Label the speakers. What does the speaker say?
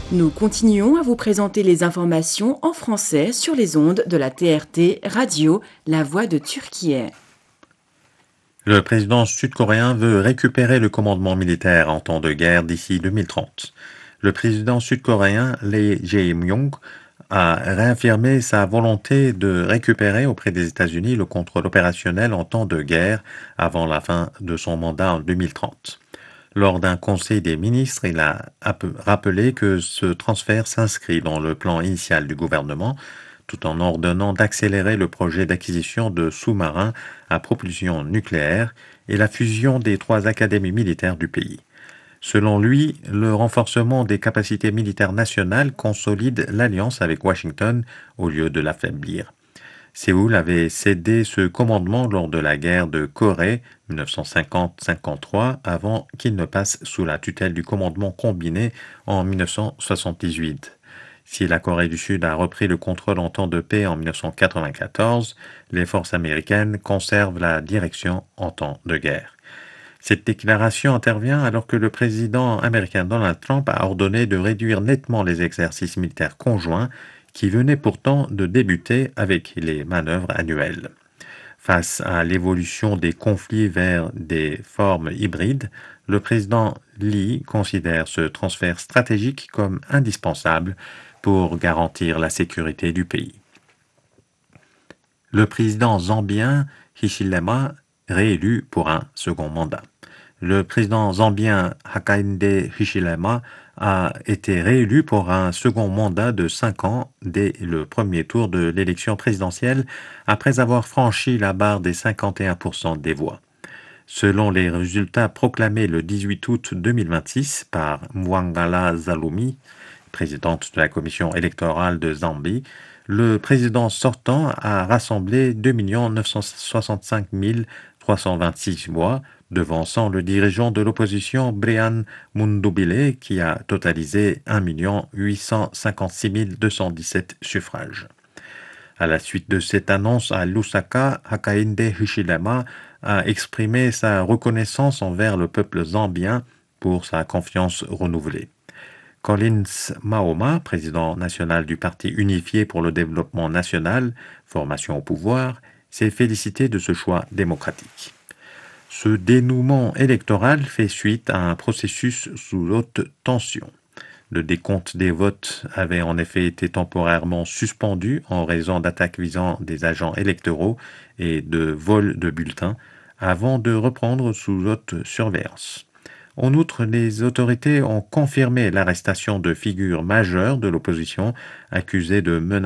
Speaker 1: Nous continuons à vous présenter les informations en français sur les ondes de la TRT Radio, La Voix de Turquie.
Speaker 2: Le président sud-coréen veut récupérer le commandement militaire en temps de guerre d'ici 2030. Le président sud-coréen Lee Jae-myung a réaffirmé sa volonté de récupérer auprès des États-Unis le contrôle opérationnel en temps de guerre avant la fin de son mandat en 2030. Lors d'un conseil des ministres, il a rappelé que ce transfert s'inscrit dans le plan initial du gouvernement, tout en ordonnant d'accélérer le projet d'acquisition de sous-marins à propulsion nucléaire et la fusion des 3 académies militaires du pays. Selon lui, le renforcement des capacités militaires nationales consolide l'alliance avec Washington au lieu de l'affaiblir. Séoul avait cédé ce commandement lors de la guerre de Corée 1950-53 avant qu'il ne passe sous la tutelle du commandement combiné en 1978. Si la Corée du Sud a repris le contrôle en temps de paix en 1994, les forces américaines conservent la direction en temps de guerre. Cette déclaration intervient alors que le président américain Donald Trump a ordonné de réduire nettement les exercices militaires conjoints qui venaient pourtant de débuter avec les manœuvres annuelles. Face à l'évolution des conflits vers des formes hybrides, le président Lee considère ce transfert stratégique comme indispensable pour garantir la sécurité du pays. Le président zambien Hichilema réélu pour un second mandat. Le président zambien Hakainde Hichilema a été réélu pour un second mandat de 5 ans dès le premier tour de l'élection présidentielle après avoir franchi la barre des 51% des voix. Selon les résultats proclamés le 18 août 2026 par Mwangala Zalumi, présidente de la commission électorale de Zambie, le président sortant a rassemblé 2 965 326 voix, devançant le dirigeant de l'opposition Brian Mundubile qui a totalisé 1 856 217 suffrages. À la suite de cette annonce à Lusaka, Hakainde Hichilema a exprimé sa reconnaissance envers le peuple zambien pour sa confiance renouvelée. Collins Mahoma, président national du Parti unifié pour le développement national, formation au pouvoir, s'est félicité de ce choix démocratique. Ce dénouement électoral fait suite à un processus sous haute tension. Le décompte des votes avait en effet été temporairement suspendu en raison d'attaques visant des agents électoraux et de vols de bulletins avant de reprendre sous haute surveillance. En outre, les autorités ont confirmé l'arrestation de figures majeures de l'opposition accusées de menacer